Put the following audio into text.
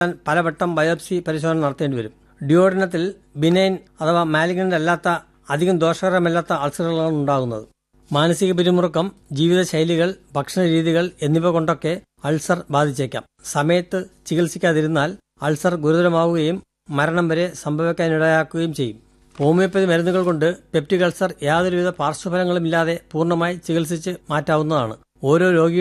പലവട്ടം ബയോപ്സി പരിശോധന നടത്തേണ്ടി വരും. ഡ്യൂയോഡനത്തിൽ ബിനൈൻ അഥവാ മാലിഗ്നന്റ് അല്ലാത്ത അധികം ദോഷകരമല്ലാത്ത അൾസറുകളാണ് ഉണ്ടാകുന്നത്. മാനസിക പിരിമുറുക്കം, ജീവിതശൈലികൾ, ഭക്ഷണരീതികൾ എന്നിവ കൊണ്ടൊക്കെ അൾസർ ബാധിച്ചേക്കാം. സമയത്ത് ചികിത്സിക്കാതിരുന്നാൽ അൾസർ ഗുരുതരമാവുകയും മരണം വരെ സംഭവിക്കാനിടയാക്കുകയും ചെയ്യും. ഹോമിയോപ്പതി മരുന്നുകൾ കൊണ്ട് പെപ്റ്റിക് അൾസർ യാതൊരുവിധ പാർശ്വഫലങ്ങളുമില്ലാതെ പൂർണ്ണമായി ചികിത്സിച്ച് മാറ്റാവുന്നതാണ്. ഓരോ രോഗിയുടെ